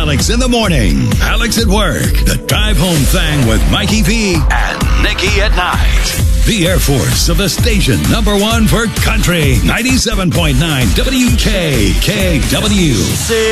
Alex in the morning, Alex at work, the drive home thing with Mikey V and Nikki at night. The Air Force of the station #1 for country, 97.9 WKKW.